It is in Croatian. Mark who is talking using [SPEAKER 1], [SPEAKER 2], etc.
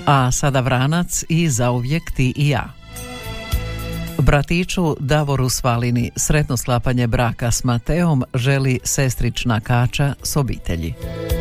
[SPEAKER 1] A sada vranac i zauvijek ti i ja. Bratiću Davoru Svalini sretno sklapanje braka s Mateom želi sestrična Kača s obitelji.